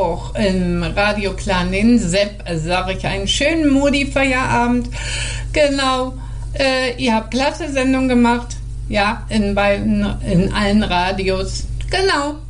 auch im Radio Klanin. Sepp, sage ich einen schönen Modi-Feierabend. Genau, ihr habt klasse Sendung gemacht. Ja, in allen Radios. Genau.